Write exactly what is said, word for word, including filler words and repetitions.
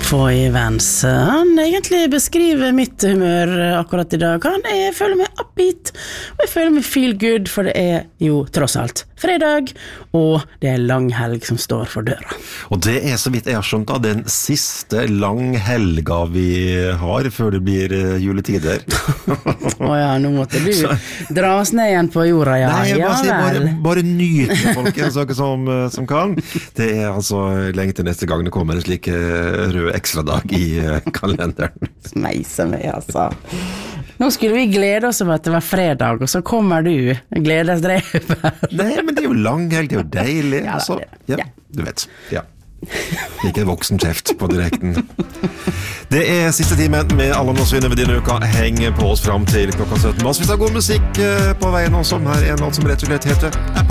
Foy Vance, han egentlig beskriver mitt humør akkurat i dag. Han er, jeg føler meg upbeat, og jeg føler meg feel good, for det er jo tross alt fredag, og det er lang helg som står for døra. Og det er så vidt jeg har skjønt av den siste lang helga vi har før det blir juletider. Åja, nå måtte du dra oss ned igjen på jorda, ja. Nei, jeg bare, ja, sier, bare, bare nyt det, folkens, dere som, som kan. Det er altså lenge til neste gang det kommer en slik rød ekstradag i kalenderen. Smeise meg, altså. Nå skulle vi glede oss over at det var fredag, og så kommer du, gledesdrevet. Nei, men det er jo lang helg, det er jo deilig. Ja, altså. ja. Ja, du vet, ja. Ikke en voksen kjeft på direkten. Det er siste timen med Allan og Synne ved denne uka. Heng på oss fram til klokka sytten. Massevis av god musikk på veien også. Her er en låt som rett og slett heter